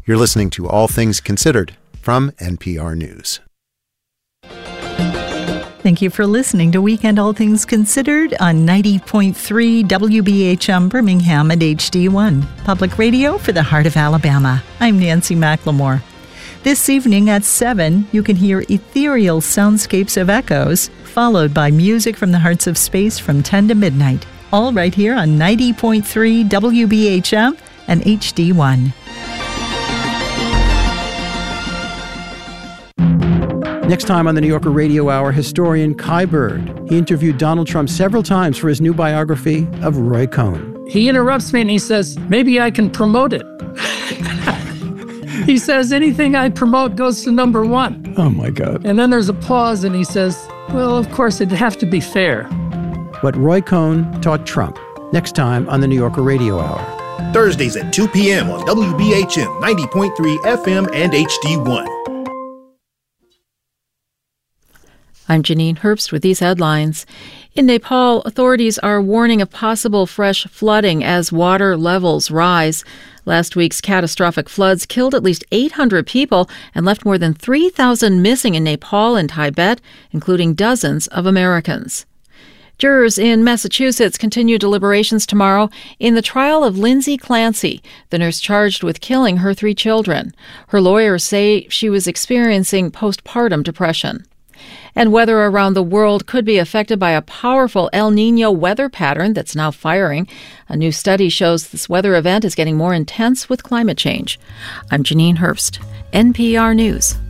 You're listening to All Things Considered from NPR News. Thank you for listening to Weekend All Things Considered on 90.3 WBHM Birmingham and HD1, public radio for the heart of Alabama. I'm Nancy McLemore. This evening at 7, you can hear ethereal soundscapes of echoes, followed by music from the hearts of space from 10 to midnight, all right here on 90.3 WBHM and HD1. Next time on the New Yorker Radio Hour, historian Kai Bird. He interviewed Donald Trump several times for his new biography of Roy Cohn. He interrupts me and he says, maybe I can promote it. He says, anything I promote goes to number one. Oh, my God. And then there's a pause and he says, well, of course, it'd have to be fair. What Roy Cohn taught Trump. Next time on the New Yorker Radio Hour. Thursdays at 2 p.m. on WBHM 90.3 FM and HD1. I'm Janine Herbst with these headlines. In Nepal, authorities are warning of possible fresh flooding as water levels rise. Last week's catastrophic floods killed at least 800 people and left more than 3,000 missing in Nepal and Tibet, including dozens of Americans. Jurors in Massachusetts continue deliberations tomorrow in the trial of Lindsay Clancy, the nurse charged with killing her 3 children. Her lawyers say she was experiencing postpartum depression. And weather around the world could be affected by a powerful El Niño weather pattern that's now firing. A new study shows this weather event is getting more intense with climate change. I'm Janine Herbst, NPR News.